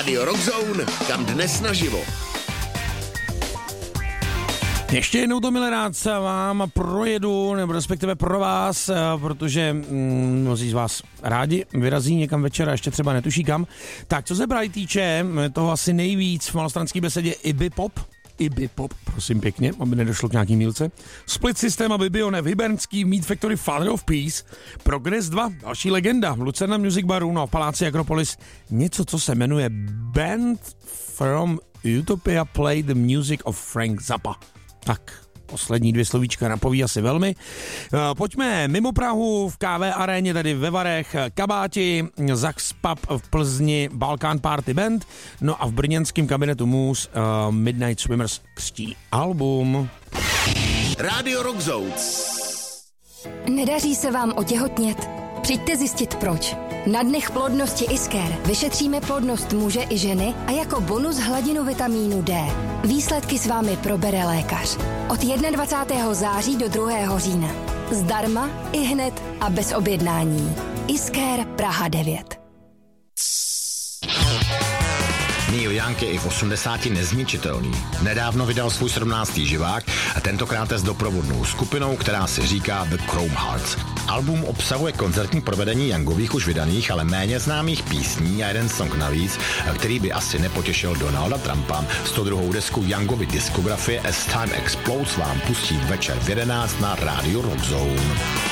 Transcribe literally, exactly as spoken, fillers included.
Rádio Rockzone, kam dnes naživo. Ještě jednou to, milé rádce, vám projedu, nebo respektive pro vás, protože mm, mnozí z vás rádi vyrazí někam večer a ještě třeba netuší kam. Tak co se právě týče toho asi nejvíc v malostranský besedě Iby Pop, Iby Pop, prosím pěkně, aby nedošlo k nějaký mílce. Split System a Bibionev, Hybernský, Meat Factory, Father of Peace, Progress dva, další legenda, Lucerna Music Baru, no a v Paláci Akropolis něco, co se jmenuje Band from Utopia Play the Music of Frank Zappa. Tak, poslední dvě slovíčka napoví asi velmi. Pojďme mimo Prahu, v ká vé aréně, tady ve Varech, Kabáti, Zax Pub v Plzni, Balkán Party Band, no a v brněnském kabinetu Moose uh, Midnight Swimmers křtí album. Rádio Rockzone. Nedaří se vám otěhotnět? Přijďte zjistit proč. Na dnech plodnosti Isker vyšetříme plodnost muže i ženy a jako bonus hladinu vitamínu D. Výsledky s vámi probere lékař. Od dvacátého prvního září do druhého října. Zdarma, i hned a bez objednání. Isker Praha devět. Neil Young je i v osmdesáti nezničitelný. Nedávno vydal svůj sedmnáctý živák a tentokrát s doprovodnou skupinou, která si říká The Chrome Hearts. Album obsahuje koncertní provedení Youngových už vydaných, ale méně známých písní a jeden song navíc, který by asi nepotěšil Donalda Trumpa. sto druhou desku Youngovy diskografie As Time Explodes vám pustí večer v jedenáct na rádiu Rockzone.